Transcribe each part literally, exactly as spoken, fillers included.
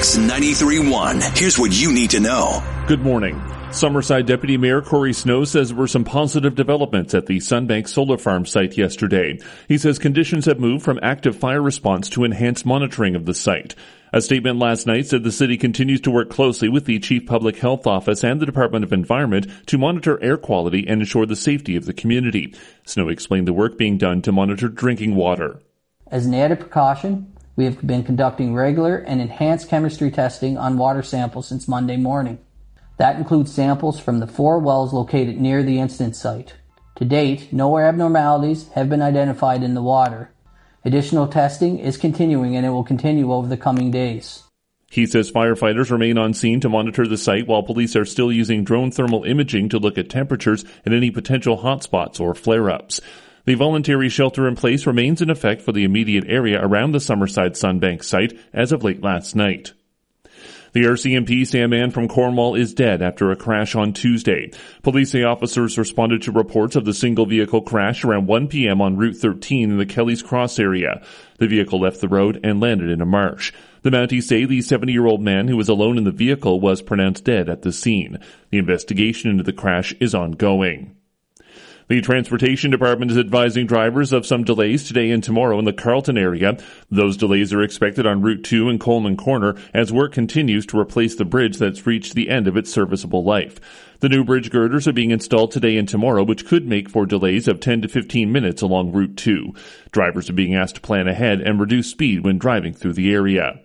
Max ninety-three point one. Here's what you need to know. Good morning. Summerside Deputy Mayor Corey Snow says there were some positive developments at the Sunbank Solar Farm site yesterday. He says conditions have moved from active fire response to enhanced monitoring of the site. A statement last night said the city continues to work closely with the Chief Public Health Office and the Department of Environment to monitor air quality and ensure the safety of the community. Snow explained the work being done to monitor drinking water. As an added precaution, we have been conducting regular and enhanced chemistry testing on water samples since Monday morning. That includes samples from the four wells located near the incident site. To date, no abnormalities have been identified in the water. Additional testing is continuing and it will continue over the coming days. He says firefighters remain on scene to monitor the site while police are still using drone thermal imaging to look at temperatures and any potential hotspots or flare-ups. The voluntary shelter in place remains in effect for the immediate area around the Summerside Sunbank site as of late last night. The R C M P say a man from Cornwall is dead after a crash on Tuesday. Police say officers responded to reports of the single vehicle crash around one p.m. on Route thirteen in the Kelly's Cross area. The vehicle left the road and landed in a marsh. The Mounties say the seventy-year-old man who was alone in the vehicle was pronounced dead at the scene. The investigation into the crash is ongoing. The Transportation Department is advising drivers of some delays today and tomorrow in the Carleton area. Those delays are expected on Route two and Coleman Corner as work continues to replace the bridge that's reached the end of its serviceable life. The new bridge girders are being installed today and tomorrow, which could make for delays of ten to fifteen minutes along Route two. Drivers are being asked to plan ahead and reduce speed when driving through the area.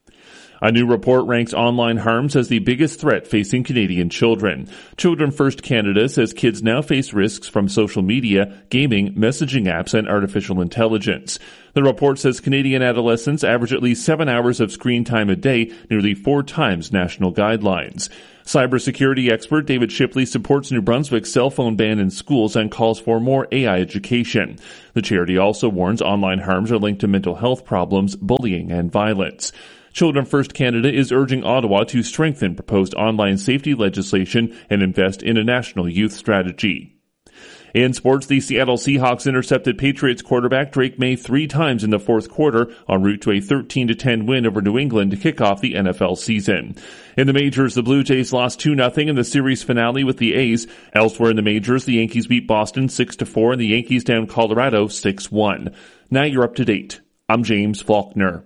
A new report ranks online harms as the biggest threat facing Canadian children. Children First Canada says kids now face risks from social media, gaming, messaging apps, and artificial intelligence. The report says Canadian adolescents average at least seven hours of screen time a day, nearly four times national guidelines. Cybersecurity expert David Shipley supports New Brunswick's cell phone ban in schools and calls for more A I education. The charity also warns online harms are linked to mental health problems, bullying, and violence. Children First Canada is urging Ottawa to strengthen proposed online safety legislation and invest in a national youth strategy. In sports, the Seattle Seahawks intercepted Patriots quarterback Drake May three times in the fourth quarter en route to a thirteen to ten win over New England to kick off the N F L season. In the majors, the Blue Jays lost two nothing in the series finale with the A's. Elsewhere in the majors, the Yankees beat Boston six to four and the Yankees down Colorado six one. Now you're up to date. I'm James Faulkner.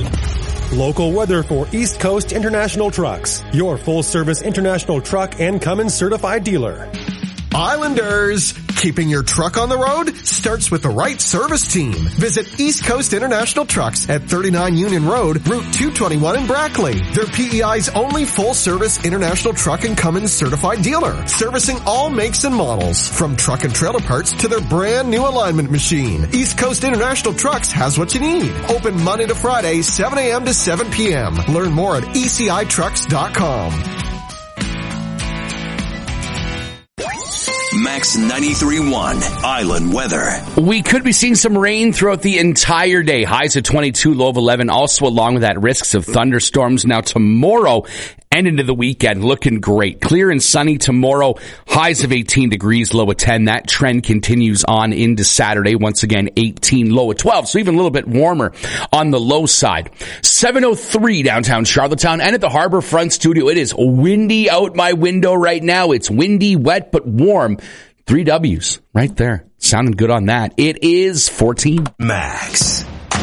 Local weather for East Coast International Trucks, your full-service International Truck and Cummins certified dealer. Islanders, keeping your truck on the road starts with the right service team. Visit East Coast International Trucks at thirty-nine Union Road, Route two twenty-one in Brackley. They're P E I's only full-service International Truck and Cummins certified dealer, servicing all makes and models, from truck and trailer parts to their brand new alignment machine. East Coast International Trucks has what you need. Open Monday to Friday, seven a.m. to seven p.m. Learn more at E C I trucks dot com. Max ninety-three point one Island weather. We could be seeing some rain throughout the entire day. Highs of twenty-two, low of eleven. Also, along with that, risks of thunderstorms. Now, tomorrow and into the weekend, looking great. Clear and sunny tomorrow. Highs of eighteen degrees, low of ten. That trend continues on into Saturday. Once again, eighteen, low of twelve. So even a little bit warmer on the low side. seven oh three downtown Charlottetown and at the Harbor Front Studio. It is windy out my window right now. It's windy, wet, but warm. Three W's right there. Sounding good on that. It is fourteen. Max.